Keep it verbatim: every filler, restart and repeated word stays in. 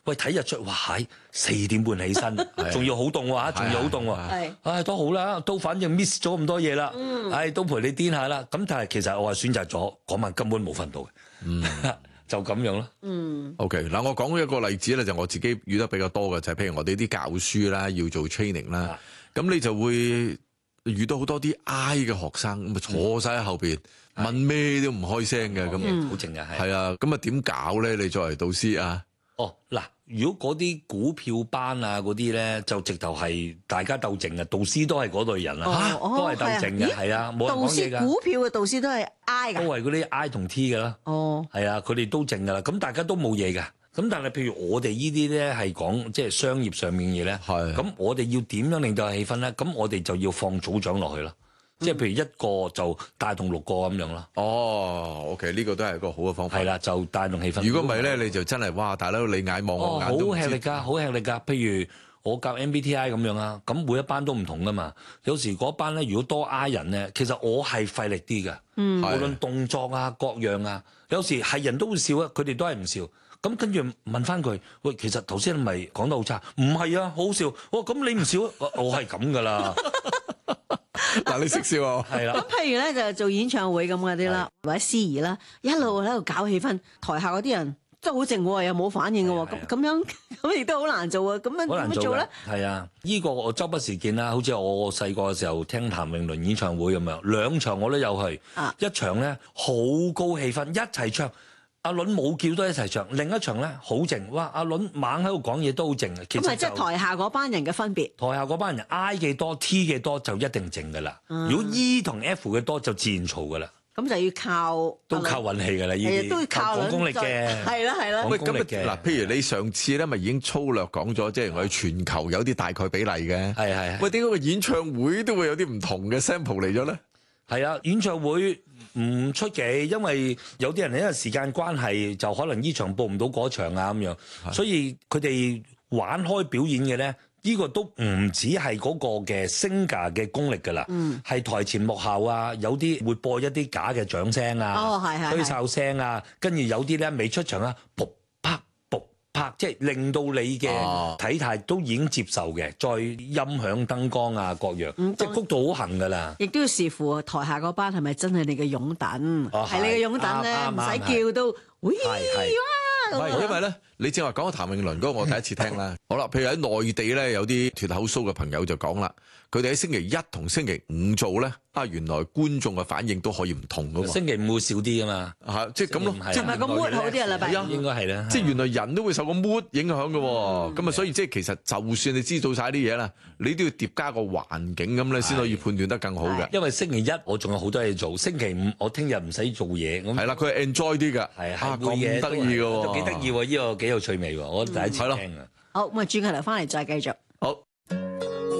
喂，睇日出，哇！四點半起身，仲要好凍喎，仲要好凍喎。係，唉，都好啦，都反正 miss 咗咁多嘢啦。嗯，唉，都陪你癲下啦。咁但係其實我係選擇咗嗰晚根本冇瞓到嘅。嗯，就咁樣咯。嗯。OK， 嗱，我講一個例子咧，就我自己遇得比較多嘅，就係譬如我哋啲教書啦，要做 training 啦，咁你就會遇到好多啲 I 嘅學生，咁啊坐晒喺後邊，問咩都唔開聲嘅，咁好靜嘅係。係啊，咁啊點搞咧？你作為導師啊？哦，嗱，如果嗰啲股票班啊嗰啲咧，就直頭係大家鬥靜嘅，導師都係嗰類人啊，都係鬥靜嘅，係啊，冇人講嘢㗎。導師股票嘅導師都係 I 㗎，都係嗰啲 I 同 T 㗎啦。哦，係啊，佢哋都靜㗎啦，咁大家都冇嘢㗎。咁但係譬如我哋呢啲咧係講即係商業上面嘅嘢咧，咁我哋要點樣令到氣氛咧？咁我哋就要放組長落去啦。即係譬如一個就帶動六個咁樣啦。哦 ，OK， 呢個都係一個好嘅方法。係啦，就帶動氣氛。如果唔係咧，你就真係哇，大佬你眼望我眼都唔知。好吃力㗎，好吃力㗎。譬如我教 M B T I 咁樣啊，咁每一班都唔同㗎嘛。有時嗰班咧，如果多 I 人咧，其實我係費力啲㗎。嗯。無論動作啊各樣啊，有時係人都會笑啊，佢哋都係唔笑。咁跟住問翻佢，喂，其實頭先你咪講得好差？唔係啊，好好笑。我咁你唔笑啊？我係咁㗎啦。嗱，你識笑啊？係啦。咁譬如咧，就做演唱會咁嗰啲啦，或者司儀啦，一路喺度搞氣氛，台下嗰啲人都好靜喎，又冇反應嘅喎，咁咁樣咁亦都好難做啊！咁樣點樣做咧？係啊，呢個我周不時見啦，好似我細個嘅時候聽譚詠麟演唱會咁樣，兩場我都有去，啊、一場咧好高氣氛，一齊唱。阿倫冇叫都一齊唱，另一場咧好靜，哇！阿倫猛喺度講嘢都好靜。咁咪即係台下嗰班人嘅分別。台下嗰班人 I 嘅多 T 嘅多就一定靜噶啦，嗯、如果 E 同 F 嘅多就自然嘈噶啦。咁就要靠都靠運氣噶啦，呢啲都要靠講功力嘅。係啦係啦。喂，咁嗱，譬如你上次咧咪已經粗略講咗，即係我哋全球有啲大概比例嘅。係係。喂，點解個演唱會都會有啲唔同嘅 sample 嚟咗咧？係啊，演唱會唔出奇，因為有啲人因為時間關係，就可能呢場報唔到嗰場啊咁樣，所以佢哋玩開表演嘅咧，呢個都唔止係嗰個嘅 singer 嘅功力㗎啦，係台前幕後啊，有啲會播一啲假嘅掌聲啊，吹哨聲啊，跟住有啲咧未出場啊，噗啪噗啪，即係令到你嘅體態都已經接受嘅，再音響燈光啊各樣，即係谷到好行㗎啦。亦都要視乎台下嗰班係咪真係你嘅擁躉，係你嘅擁躉咧，唔使叫到，喂哇！唔係，因為咧，你正話講個譚詠麟嗰個，我第一次聽啦。好啦，譬如喺內地咧，有啲脫口騷嘅朋友就講啦，佢哋喺星期一同星期五做咧，啊，原來觀眾嘅反應都可以唔同噶嘛。星期五會少啲噶嘛，嚇，即係咁咯，即係唔係個 mood 好啲啊？禮拜一應該係啦，即係原來人都會受個 mood 影響嘅喎。咁啊，所以即係其實就算你知道晒啲嘢啦，你都要疊加個環境咁咧，先可以判斷得更好嘅。因為星期一我仲有好多嘢做，星期五我聽日唔使做嘢。係啦，佢係 enjoy 啲㗎，係啊，咁得意嘅喎，幾得意喎！呢個幾有趣味喎，我第一次聽啊。好，咁啊，轉個頭翻嚟再繼續。好。